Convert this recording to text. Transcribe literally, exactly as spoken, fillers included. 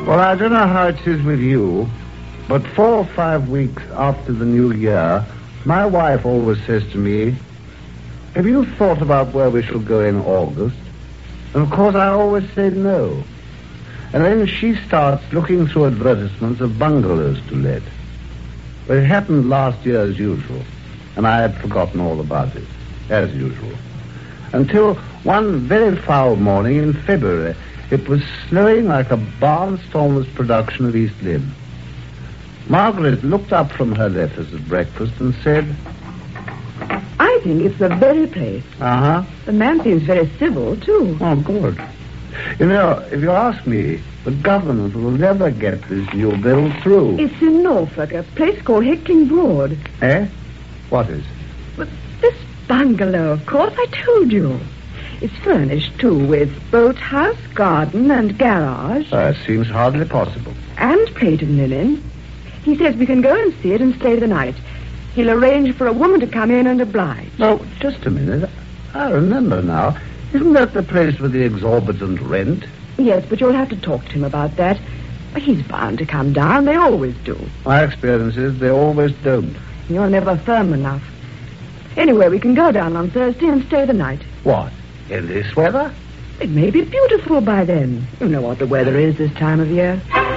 Well, I don't know how it is with you, but four or five weeks after the new year, my wife always says to me, have you thought about where we shall go in August? And of course I always say no. And then she starts looking through advertisements of bungalows to let. But it happened last year as usual, and I had forgotten all about it, as usual. Until one very foul morning in February, it was snowing like a barnstormer's production of East Lynne. Margaret looked up from her letters at breakfast and said, I think it's the very place. Uh-huh. The man seems very civil, too. Oh, good. You know, if you ask me, the government will never get this new bill through. It's in Norfolk, a place called Hickling Broad. Eh? What is? But this bungalow, of course, I told you. It's furnished, too, with boathouse, garden, and garage. Uh, seems hardly possible. And plate and linen. He says we can go and see it and stay the night. He'll arrange for a woman to come in and oblige. No, just a minute. I remember now. Isn't that the place with the exorbitant rent? Yes, but you'll have to talk to him about that. He's bound to come down. They always do. My experience is they always don't. You're never firm enough. Anyway, we can go down on Thursday and stay the night. What? In this weather? It may be beautiful by then. You know what the weather is this time of year.